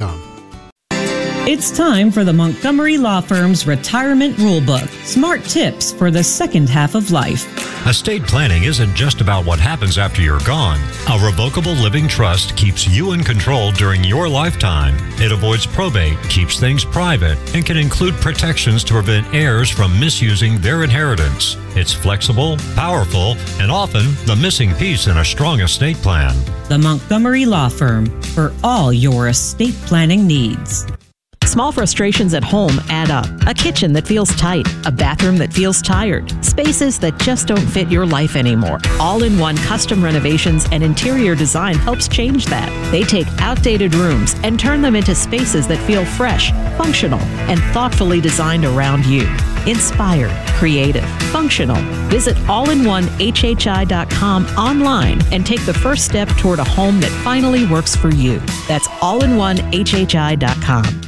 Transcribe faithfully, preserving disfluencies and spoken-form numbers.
com. It's time for the Montgomery Law Firm's Retirement Rulebook. Smart tips for the second half of life. Estate planning isn't just about what happens after you're gone. A revocable living trust keeps you in control during your lifetime. It avoids probate, keeps things private, and can include protections to prevent heirs from misusing their inheritance. It's flexible, powerful, and often the missing piece in a strong estate plan. The Montgomery Law Firm, for all your estate planning needs. Small frustrations at home add up. A kitchen that feels tight, a bathroom that feels tired, spaces that just don't fit your life anymore. All-in-one Custom Renovations and Interior Design helps change that. They take outdated rooms and turn them into spaces that feel fresh, functional, and thoughtfully designed around you. Inspired, creative, functional. Visit all in one H H I dot com online and take the first step toward a home that finally works for you. That's all in one H H I dot com.